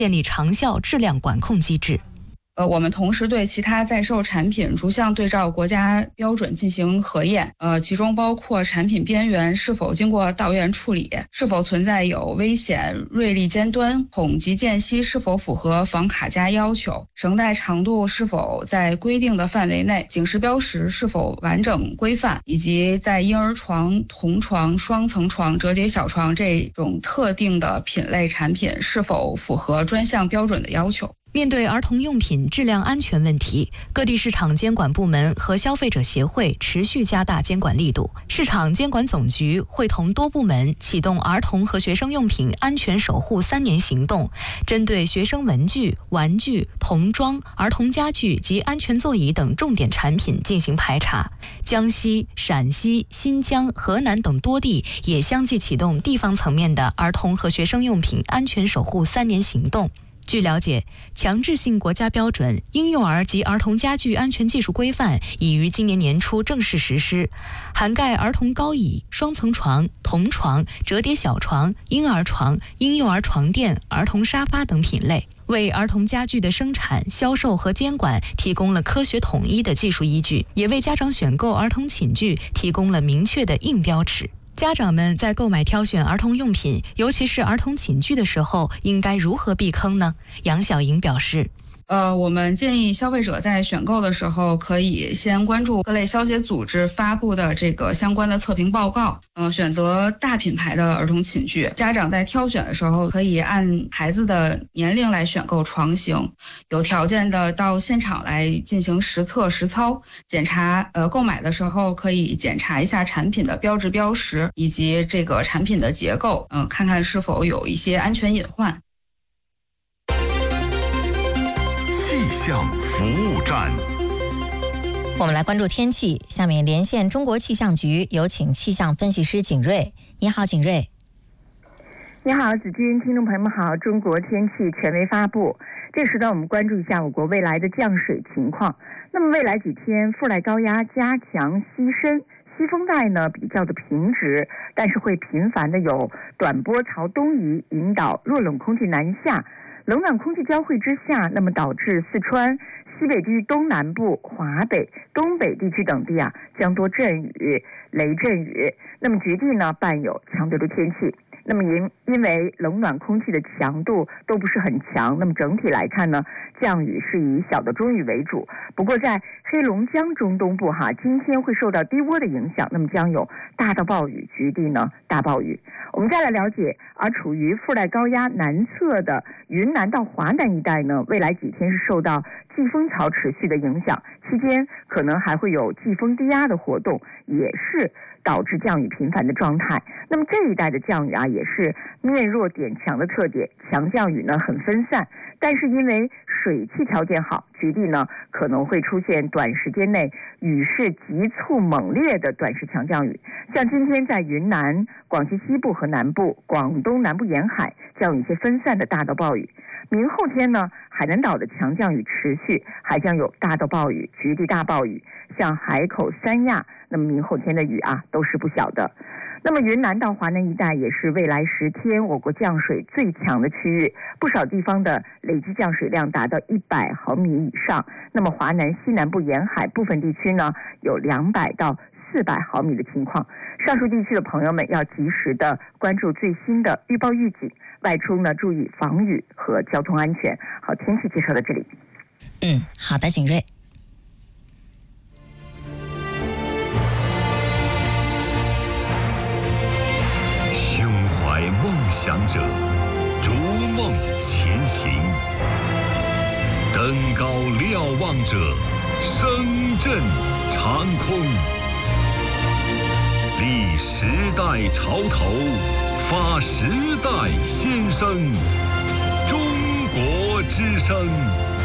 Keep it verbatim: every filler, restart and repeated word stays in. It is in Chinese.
建立长效质量管控机制。 呃，我们同时对其他在售产品逐项对照国家标准进行核验，呃，其中包括产品边缘是否经过导源处理，是否存在有危险、锐利尖端，孔及间隙是否符合防卡夹要求，绳带长度是否在规定的范围内，警示标识是否完整规范，以及在婴儿床、童床、双层床、折叠小床这种特定的品类产品是否符合专项标准的要求。 面对儿童用品质量安全问题，各地市场监管部门和消费者协会持续加大监管力度。市场监管总局会同多部门启动儿童和学生用品安全守护三年行动，针对学生文具、玩具、童装、儿童家具及安全座椅等重点产品进行排查。江西、陕西、新疆、河南等多地也相继启动地方层面的儿童和学生用品安全守护三年行动。据了解，强制性国家标准《婴幼儿及儿童家具安全技术规范》已于今年年初正式实施，涵盖儿童高椅、双层床、童床、折叠小床、婴儿床、婴幼儿床垫、儿童沙发等品类，为儿童家具的生产、销售和监管提供了科学统一的技术依据，也为家长选购儿童寝具提供了明确的硬标尺。家长们在购买挑选儿童用品，尤其是儿童寝具的时候，应该如何避坑呢？杨晓莹表示， 呃，我们建议消费者在选购的时候，可以先关注各类消协组织发布的这个相关的测评报告，呃，选择大品牌的儿童寝具。家长在挑选的时候，可以按孩子的年龄来选购床型，有条件的到现场来进行实测实操检查。呃，购买的时候可以检查一下产品的标志标识以及这个产品的结构，嗯、呃，看看是否有一些安全隐患。 气象服务站， 我们来关注天气。下面连线中国气象局，有请气象分析师景瑞。你好，景瑞。 你好，子君，听众朋友们好。中国天气权威发布，这时呢，我们关注一下我国未来的降水情况。那么未来几天，副带高压加强西伸，西风带呢比较的平直，但是会频繁的有短波朝东移，引导弱冷空气南下。冷暖空气交汇之下，那么导致四川、西北地区东南部、华北、东北地区等地啊，将多阵雨、雷阵雨。那么局地呢，伴有强对流天气。那么因因为冷暖空气的强度都不是很强，那么整体来看呢，降雨是以小的中雨为主。不过在黑龙江中东部哈，今天会受到低涡的影响，那么将有大到暴雨，局地呢大暴雨。我们再来了解，而处于副带高压南侧的云南到华南一带呢，未来几天是受到季风槽持续的影响，期间可能还会有季风低压的活动，也是导致降雨频繁的状态。那么这一带的降雨啊，也是面弱点强的特点，强降雨呢很分散，但是因为水汽条件好，局地呢可能会出现短时间内雨势急促猛烈的短时强降雨。像今天在云南、广西西部和南部、广东南部沿海将有一些分散的大到暴雨。明后天呢，海南岛的强降雨持续，还将有大到暴雨、局地大暴雨。像海口、三亚，那么明后天的雨啊都是不小的。那么云南到华南一带也是未来十天我国降水最强的区域，不少地方的累计降水量达到一百毫米以上。那么华南西南部沿海部分地区呢，有两百到四百毫米的情况。上述地区的朋友们要及时的关注最新的预报预警，外出呢注意防雨和交通安全。好，天气介绍到这里。 嗯，好的，景瑞。 胸怀梦想者，逐梦前行；登高瞭望者，声震长空。立时代潮头，发时代先声。中国之声。